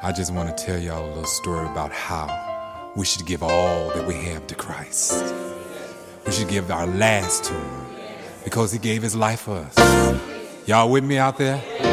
I just want to tell y'all a little story about how we should give all that we have to Christ. We should give our last to Him because He gave His life for us. Y'all with me out there?